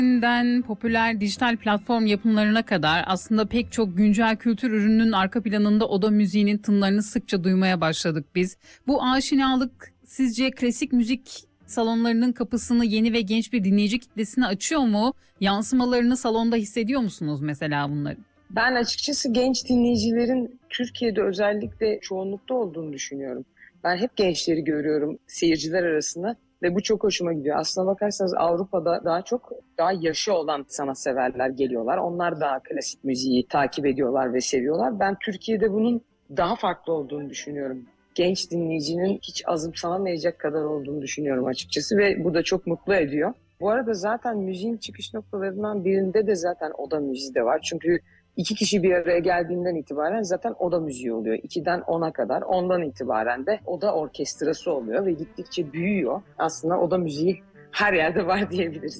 popüler dijital platform yapımlarına kadar aslında pek çok güncel kültür ürününün arka planında oda müziğinin tınlarını sıkça duymaya başladık biz. Bu aşinalık sizce klasik müzik salonlarının kapısını yeni ve genç bir dinleyici kitlesine açıyor mu? Yansımalarını salonda hissediyor musunuz mesela bunları? Ben açıkçası genç dinleyicilerin Türkiye'de özellikle çoğunlukta olduğunu düşünüyorum. Ben hep gençleri görüyorum seyirciler arasında ve bu çok hoşuma gidiyor. Aslına bakarsanız Avrupa'da daha yaşı olan sanatseverler geliyorlar. Onlar daha klasik müziği takip ediyorlar ve seviyorlar. Ben Türkiye'de bunun daha farklı olduğunu düşünüyorum. Genç dinleyicinin hiç azımsanamayacak kadar olduğunu düşünüyorum açıkçası ve bu da çok mutlu ediyor. Bu arada zaten müziğin çıkış noktalarından birinde de zaten oda müziği de var. Çünkü İki kişi bir araya geldiğinden itibaren zaten oda müziği oluyor. 2'den 10'a kadar. Ondan itibaren de oda orkestrası oluyor ve gittikçe büyüyor. Aslında oda müziği her yerde var diyebiliriz.